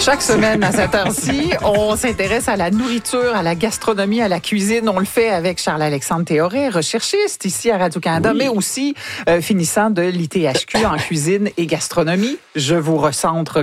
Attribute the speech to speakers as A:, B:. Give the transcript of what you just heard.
A: Chaque semaine à cette heure-ci, on s'intéresse à la nourriture, à la gastronomie, à la cuisine. On le fait avec Charles-Alexandre Théoret, recherchiste ici à Radio-Canada, mais aussi finissant de l'ITHQ en cuisine et gastronomie. Je vous recentre